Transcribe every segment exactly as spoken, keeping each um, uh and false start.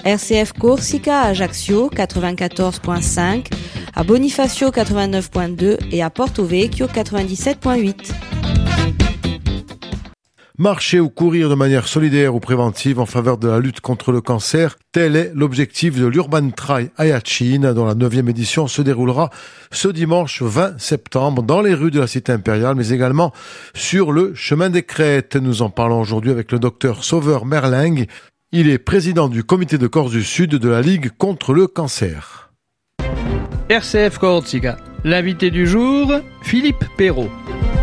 R C F Corsica à Ajaccio quatre-vingt-quatorze virgule cinq, à Bonifacio quatre-vingt-neuf virgule deux et à Porto Vecchio quatre-vingt-dix-sept virgule huit. Marcher ou courir de manière solidaire ou préventive en faveur de la lutte contre le cancer, tel est l'objectif de l'Urban Trail Ayacine, dont la neuvième édition se déroulera ce dimanche vingt septembre dans les rues de la Cité impériale, mais également sur le chemin des Crêtes. Nous en parlons aujourd'hui avec le docteur Sauveur Merling. Il est président du comité de Corse du Sud de la Ligue contre le cancer. R C F Corsica. L'invité du jour, Philippe Perrault.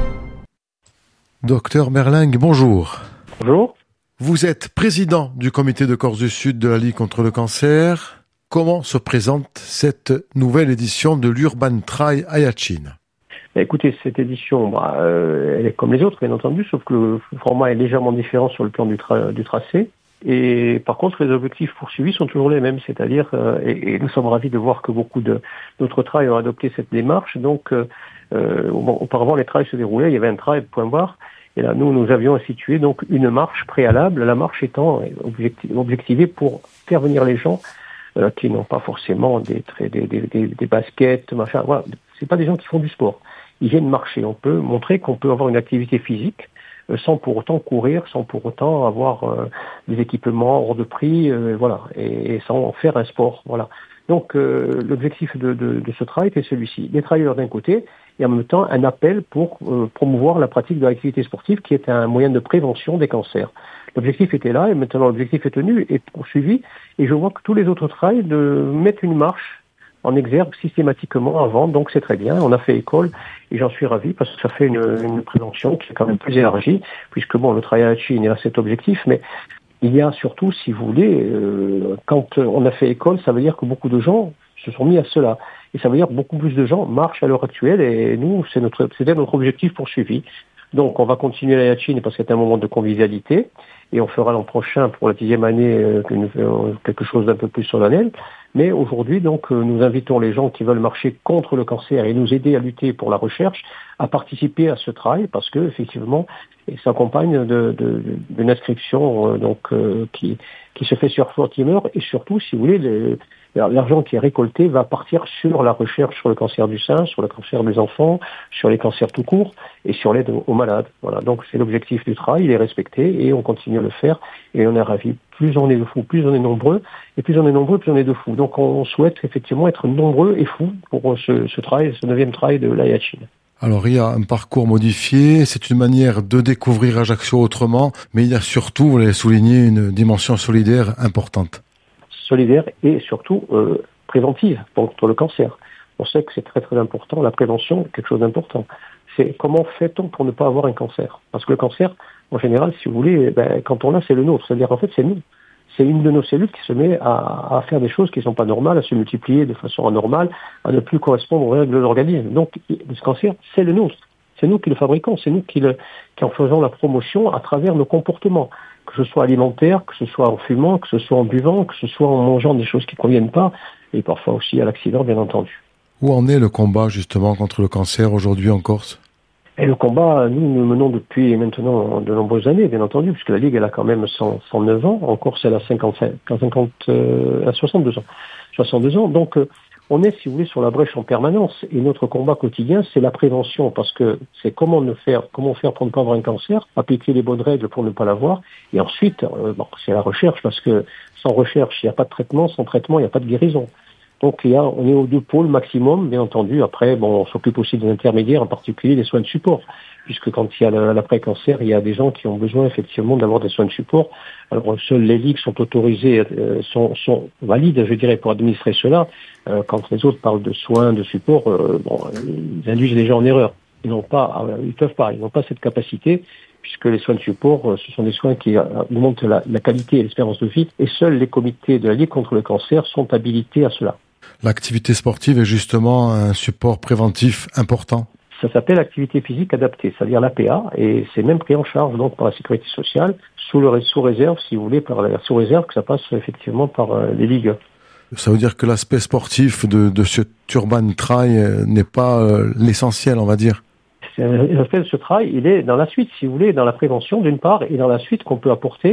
Docteur Merling, bonjour. Bonjour. Vous êtes président du comité de Corse du Sud de la Ligue contre le cancer. Comment se présente cette nouvelle édition de l'Urban Trail Ayacine ? Écoutez, cette édition, bah, euh, elle est comme les autres, bien entendu, sauf que le format est légèrement différent sur le plan du, tra- du tracé. Et par contre, les objectifs poursuivis sont toujours les mêmes, c'est-à-dire, euh, et, et nous sommes ravis de voir que beaucoup de, d'autres trails ont adopté cette démarche. Donc, euh, euh, auparavant, les trails se déroulaient, il y avait un trail, point barre. Et là, nous, nous avions institué donc une marche préalable, la marche étant objecti- objectivée pour faire venir les gens euh, qui n'ont pas forcément des, des, des, des, des baskets, machin. Voilà, c'est pas des gens qui font du sport. Ils viennent marcher. On peut montrer qu'on peut avoir une activité physique euh, sans pour autant courir, sans pour autant avoir euh, des équipements hors de prix, euh, voilà, et, et sans faire un sport, voilà. Donc euh, l'objectif de, de, de ce travail était celui-ci. Les travailleurs d'un côté et en même temps un appel pour euh, promouvoir la pratique de l'activité sportive qui est un moyen de prévention des cancers. L'objectif était là et maintenant l'objectif est tenu et poursuivi et je vois que tous les autres trails de mettre une marche en exergue systématiquement avant, donc c'est très bien. On a fait école et j'en suis ravi parce que ça fait une, une prévention qui est quand même plus élargie puisque bon, le travail à la Chine a cet objectif, mais il y a surtout, si vous voulez, euh, quand on a fait école, ça veut dire que beaucoup de gens se sont mis à cela. Et ça veut dire que beaucoup plus de gens marchent à l'heure actuelle et nous, c'est notre, c'était notre objectif poursuivi. Donc on va continuer la Yachine parce que c'est un moment de convivialité et on fera l'an prochain pour la dixième année euh, quelque chose d'un peu plus solennel. Mais aujourd'hui, donc, euh, nous invitons les gens qui veulent marcher contre le cancer et nous aider à lutter pour la recherche à participer à ce travail parce que effectivement, il s'accompagne de, de, d'une inscription euh, donc euh, qui qui se fait sur Fortimer et surtout, si vous voulez, les, l'argent qui est récolté va partir sur la recherche sur le cancer du sein, sur le cancer des enfants, sur les cancers tout court et sur l'aide aux malades. Voilà. Donc c'est l'objectif du travail, il est respecté et on continue à le faire et on est ravis. Plus on est de fous, plus on est nombreux et plus on est nombreux, plus on est de fous. Donc on souhaite effectivement être nombreux et fous pour ce, ce travail, ce neuvième travail de l'Ayacine. Alors il y a un parcours modifié, c'est une manière de découvrir Ajaccio autrement, mais il y a surtout, vous l'avez souligné, une dimension solidaire importante. Solidaire et surtout euh, préventive contre le cancer. On sait que c'est très très important, la prévention est quelque chose d'important. C'est comment fait-on pour ne pas avoir un cancer ? Parce que le cancer, en général, si vous voulez, ben, quand on l'a, c'est le nôtre. C'est-à-dire, en fait, c'est nous. C'est une de nos cellules qui se met à, à faire des choses qui ne sont pas normales, à se multiplier de façon anormale, à ne plus correspondre aux règles de l'organisme. Donc, ce cancer, c'est le nôtre. C'est nous qui le fabriquons, c'est nous qui, le, qui en faisons la promotion à travers nos comportements, que ce soit alimentaire, que ce soit en fumant, que ce soit en buvant, que ce soit en mangeant des choses qui ne conviennent pas, et parfois aussi à l'accident, bien entendu. Où en est le combat, justement, contre le cancer aujourd'hui en Corse ? Et le combat, nous, nous le menons depuis maintenant de nombreuses années, bien entendu, puisque la Ligue, elle a quand même cent, cent neuf ans. En Corse, elle a cinquante-cinq, cinquante, euh, soixante-deux ans. soixante-deux ans. Donc, euh, on est, si vous voulez, sur la brèche en permanence. Et notre combat quotidien, c'est la prévention, parce que c'est comment ne faire, comment faire pour ne pas avoir un cancer, appliquer les bonnes règles pour ne pas l'avoir. Et ensuite, euh, bon, c'est la recherche, parce que sans recherche, il n'y a pas de traitement. Sans traitement, il n'y a pas de guérison. Donc, il y a, on est aux deux pôles maximum, bien entendu. Après, bon, on s'occupe aussi des intermédiaires, en particulier des soins de support. Puisque quand il y a l'après-cancer, il y a des gens qui ont besoin, effectivement, d'avoir des soins de support. Alors, seules les ligues sont autorisées, euh, sont, sont valides, je dirais, pour administrer cela. Euh, quand les autres parlent de soins, de support, euh, bon, ils induisent les gens en erreur. Ils n'ont pas, ils peuvent pas, ils n'ont pas cette capacité, puisque les soins de support, ce sont des soins qui augmentent la, la qualité et l'espérance de vie. Et seuls les comités de la Ligue contre le cancer sont habilités à cela. L'activité sportive est justement un support préventif important. Ça s'appelle activité physique adaptée, c'est-à-dire l'A P A, et c'est même pris en charge donc par la sécurité sociale, sous, le, sous réserve, si vous voulez, par la sous réserve que ça passe effectivement par euh, les ligues. Ça veut dire que l'aspect sportif de, de ce Urban Trail n'est pas euh, l'essentiel, on va dire. L'aspect de ce travail, il est dans la suite, si vous voulez, dans la prévention d'une part, et dans la suite qu'on peut apporter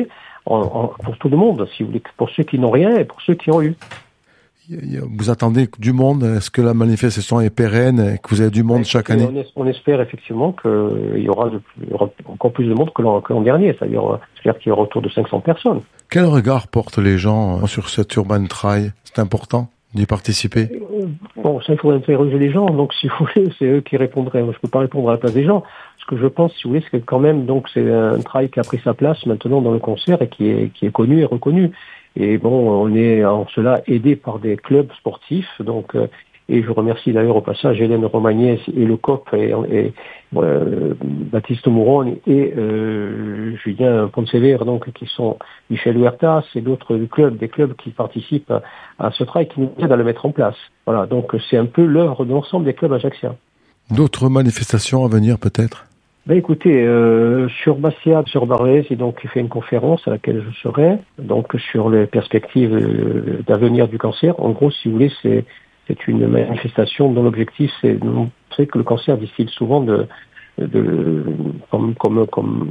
en, en, pour tout le monde, si vous voulez, pour ceux qui n'ont rien et pour ceux qui ont eu. Vous attendez du monde? Est-ce que la manifestation est pérenne et que vous avez du monde ouais, chaque année? On espère effectivement qu'il y aura, de, il y aura encore plus de monde que l'an, que l'an dernier, c'est-à-dire, c'est-à-dire qu'il y aura autour de cinq cents personnes. Quel regard portent les gens sur cet Urban Trail? C'est important d'y participer? Bon, ça, il faut interroger les gens, donc si vous voulez, c'est eux qui répondraient. Moi, je ne peux pas répondre à la place des gens. Ce que je pense, si vous voulez, c'est que quand même, donc, c'est un trail qui a pris sa place maintenant dans le concert et qui est, qui est connu et reconnu. Et bon, on est en cela aidé par des clubs sportifs, donc, euh, et je remercie d'ailleurs au passage Hélène Romagnès et le C O P et, et euh, Baptiste Mouron et euh, Julien Poncever, donc qui sont Michel Huertas et d'autres clubs, des clubs qui participent à, à ce travail qui nous aident à le mettre en place. Voilà, donc c'est un peu l'œuvre de l'ensemble des clubs ajaxiens. D'autres manifestations à venir peut-être? Ben écoutez, euh, sur Bastia, sur Barlès, j'ai donc fait une conférence à laquelle je serai, donc sur les perspectives euh, d'avenir du cancer. En gros, si vous voulez, c'est c'est une manifestation dont l'objectif c'est de montrer que le cancer distille souvent de, de comme comme comme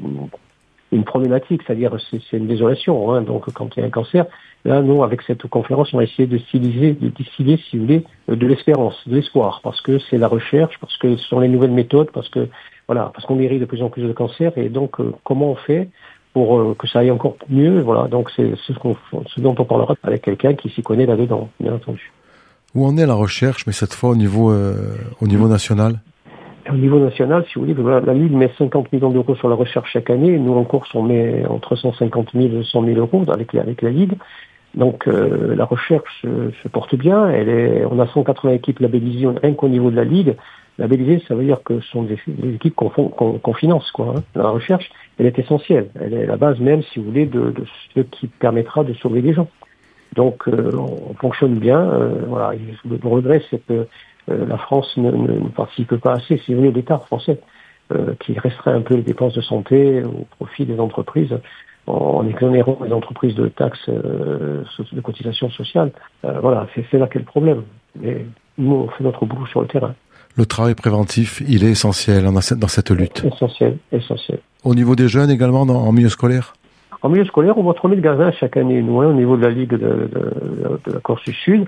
une problématique, c'est-à-dire c'est, c'est une désolation. Hein, donc quand il y a un cancer, là nous avec cette conférence on va essayer de styliser, de distiller, si vous voulez, de l'espérance, de l'espoir, parce que c'est la recherche, parce que ce sont les nouvelles méthodes, parce que voilà, parce qu'on guérit de plus en plus de cancer et donc euh, comment on fait pour euh, que ça aille encore mieux. Voilà, donc c'est, c'est ce, qu'on, ce dont on parlera avec quelqu'un qui s'y connaît là-dedans, bien entendu. Où en est la recherche, mais cette fois au niveau euh, au niveau national? Au niveau national, si vous voulez, la Ligue met cinquante millions d'euros sur la recherche chaque année. Nous, en course, on met entre cent cinquante mille et cent mille euros avec la, avec la Ligue. Donc, euh, la recherche se, se porte bien. Elle est, on a cent quatre-vingts équipes labellisées rien qu'au niveau de la Ligue. Labellisées, ça veut dire que ce sont des, des équipes qu'on, qu'on, qu'on finance, quoi. Hein. La recherche, elle est essentielle. Elle est la base même, si vous voulez, de, de ce qui permettra de sauver des gens. Donc, euh, on fonctionne bien. Euh, voilà. Le regret, c'est que euh, la France ne, ne, ne participe pas assez, si vous voulez, l'État français, euh, qui restreint un peu les dépenses de santé au profit des entreprises, en, en exonérant les entreprises de taxes, euh, de cotisations sociales. Euh, voilà, c'est, c'est là qu'est le problème. Mais nous, on fait notre boulot sur le terrain. Le travail préventif, il est essentiel dans cette lutte. Essentiel, essentiel. Au niveau des jeunes également, dans, en milieu scolaire? En milieu scolaire, on voit trois mille gamins chaque année, nous, hein, au niveau de la Ligue de, de, de, de la Corse du Sud.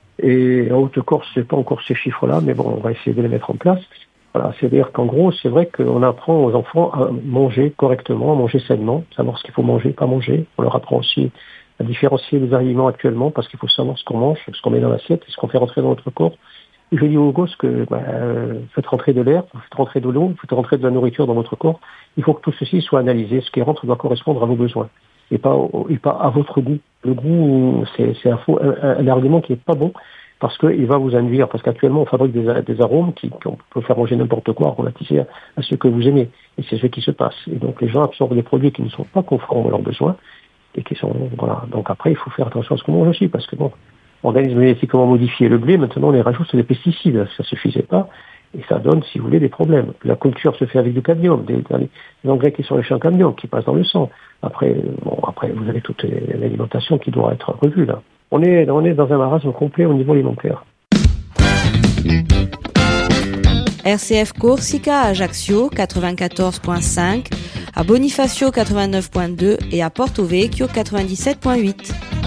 Et en Haute-Corse, c'est pas encore ces chiffres-là, mais bon, on va essayer de les mettre en place. Voilà, c'est-à-dire qu'en gros, c'est vrai qu'on apprend aux enfants à manger correctement, à manger sainement, savoir ce qu'il faut manger, pas manger. On leur apprend aussi à différencier les aliments actuellement, parce qu'il faut savoir ce qu'on mange, ce qu'on met dans l'assiette, ce qu'on fait rentrer dans notre corps. Et je dis aux gosses que bah, euh, faites rentrer de l'air, faites rentrer de l'eau, faites rentrer de la nourriture dans votre corps. Il faut que tout ceci soit analysé. Ce qui rentre doit correspondre à vos besoins et pas, et pas à votre goût. Le goût, c'est, c'est un, faux, un, un argument qui est pas bon parce qu'il va vous induire. Parce qu'actuellement, on fabrique des, des arômes qui, qu'on peut faire manger n'importe quoi, relativement à, à ce que vous aimez. Et c'est ce qui se passe. Et donc, les gens absorbent des produits qui ne sont pas conformes à leurs besoins et qui sont, voilà. Donc après, il faut faire attention à ce qu'on mange aussi parce que bon, organisme génétiquement modifié, le blé, maintenant, on les rajoute des pesticides. Ça suffisait pas. Et ça donne, si vous voulez, des problèmes. La culture se fait avec du cadmium, des, des engrais qui sont riches en cadmium, qui passent dans le sang. Après, bon, après, vous avez toute l'alimentation qui doit être revue, là. On est, on est dans un marasme complet au niveau alimentaire. R C F Corsica à Ajaccio quatre-vingt-quatorze virgule cinq, à Bonifacio quatre-vingt-neuf virgule deux et à Porto Vecchio quatre-vingt-dix-sept virgule huit.